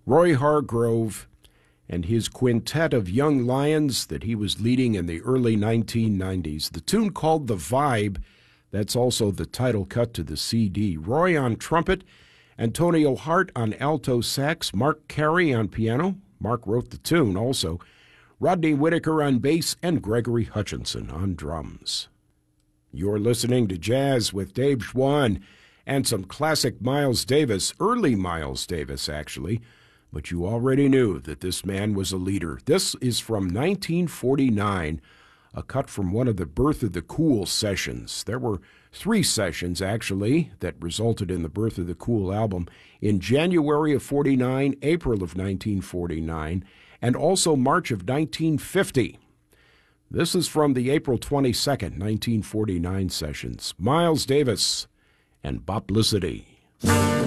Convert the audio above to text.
Roy Hargrove and his quintet of young lions that he was leading in the early 1990s. The tune called The Vibe, that's also the title cut to the CD. Roy on trumpet, Antonio Hart on alto sax, Mark Carey on piano. Mark wrote the tune also. Rodney Whitaker on bass, and Gregory Hutchinson on drums. You're listening to Jazz with Dave Schwann and some classic Miles Davis, early Miles Davis actually, but you already knew that this man was a leader. This is from 1949, a cut from one of the Birth of the Cool sessions. There were 3 sessions, actually, that resulted in the Birth of the Cool album in January of 49, April of 1949, and also March of 1950. This is from the April 22nd, 1949 sessions. Miles Davis and Boplicity.